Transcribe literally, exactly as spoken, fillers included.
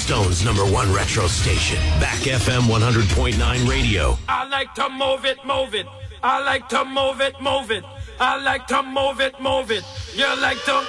Stone's number one retro station. Back F M one hundred point nine radio. I like to move it, move it. I like to move it, move it. I like to move it, move it. You like to